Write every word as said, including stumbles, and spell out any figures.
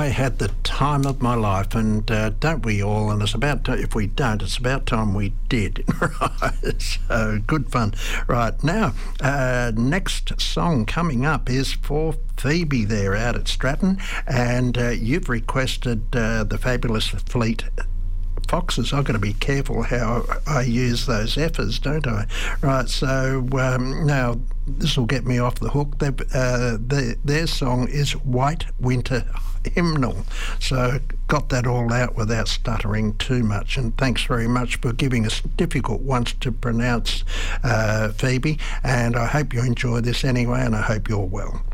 had the time of my life, and uh, don't we all? And it's about to, if we don't, it's about time we did. Right, so good fun. Right, now, uh, next song coming up is for Phoebe there out at Stratton, and uh, you've requested uh, the Fabulous Fleet Foxes. I've got to be careful how I use those F's, don't I? Right, so um, now this will get me off the hook. Uh, their, their song is White Winter Hymnal. So got that all out without stuttering too much. And thanks very much for giving us difficult ones to pronounce, uh, Phoebe. And I hope you enjoy this anyway, and I hope you're well.